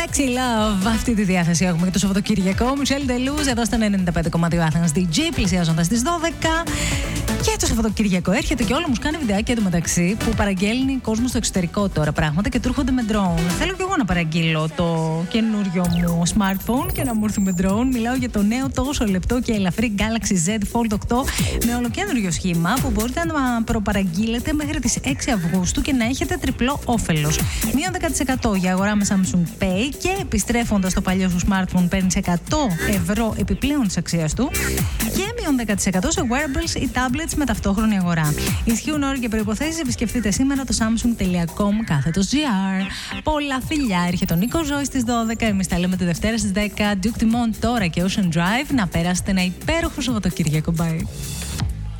Sexy Love. Αυτή τη διάθεση έχουμε για το Σαββατοκύριακο. Michelle Deleuze εδώ στο 95,2 Athens DJ, πλησιάζοντας τις 12. Και το Σαββατοκύριακο έρχεται και όλο μου κάνει βιντεάκι εντωμεταξύ που παραγγέλνει κόσμο στο εξωτερικό τώρα πράγματα και του έρχονται με drone. Θέλω κι εγώ να παραγγείλω το καινούριο μου smartphone και να μου έρθει με drone. Μιλάω για το νέο τόσο λεπτό και ελαφρύ Galaxy Z Fold 8 με ολοκένουργιο σχήμα που μπορείτε να προπαραγγείλετε μέχρι τις 6 Αυγούστου και να έχετε τριπλό όφελος. Μείον 10% για αγορά με Samsung Pay και επιστρέφοντας το παλιό σου smartphone παίρνεις 100 ευρώ επιπλέον της αξίας του και μείον 10% σε wearables ή tablets με ταυτόχρονη αγορά. Ισχύουν όροι και προϋποθέσεις. Επισκεφτείτε σήμερα το samsung.com/gr. Πολλά φιλιά. Έρχεται ο Νίκος Ζώης στις 12. Εμείς τα λέμε τη Δευτέρα στις 10. Duke Timon τώρα και Ocean Drive. Να περάσετε ένα υπέροχο Σαββατοκύριακο. Bye.